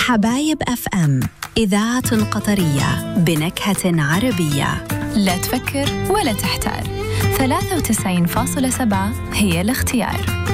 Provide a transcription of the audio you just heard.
حبايب أف أم، إذاعة قطرية بنكهة عربية. لا تفكر ولا تحتار، 93.7 هي الاختيار.